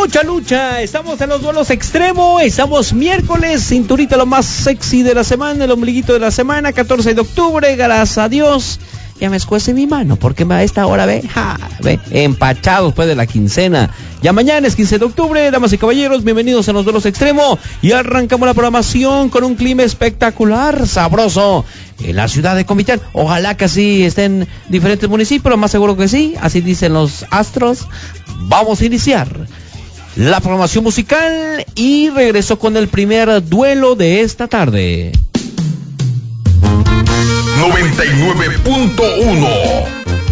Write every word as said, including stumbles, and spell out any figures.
mucha lucha. Estamos en los duelos extremos. Estamos miércoles, cinturita lo más sexy de la semana, el ombliguito de la semana, catorce de octubre. Gracias a Dios. Ya me escuece mi mano, porque a esta hora ve, ja, ve, empachado después de la quincena. Ya mañana es quince de octubre, damas y caballeros, bienvenidos a los duelos extremos. Y arrancamos la programación con un clima espectacular, sabroso, en la ciudad de Comitán. Ojalá que así estén diferentes municipios, lo más seguro que sí, así dicen los astros. Vamos a iniciar la programación musical y regreso con el primer duelo de esta tarde. noventa y nueve punto uno